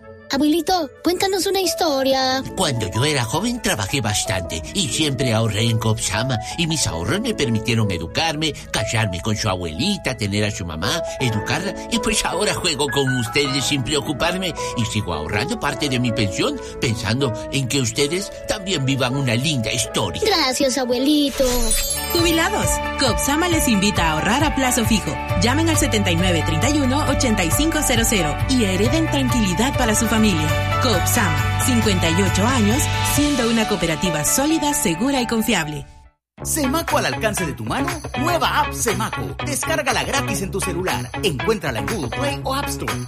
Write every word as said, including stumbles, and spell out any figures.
Abuelito, cuéntanos una historia. Cuando yo era joven trabajé bastante y siempre ahorré en Copsama y mis ahorros me permitieron educarme, casarme con su abuelita, tener a su mamá, educarla y pues ahora juego con ustedes sin preocuparme y sigo ahorrando parte de mi pensión pensando en que ustedes también vivan una linda historia. Gracias, abuelito. Jubilados, Copsama les invita a ahorrar a plazo fijo. Llamen al setenta y nueve, treinta y uno, ochenta y cinco cero cero y hereden tranquilidad para su familia. Copsama, cincuenta y ocho años, siendo una cooperativa sólida, segura y confiable. ¿Semaco al alcance de tu mano? Nueva app Semaco. Descárgala gratis en tu celular. Encuéntrala en Google Play o App Store.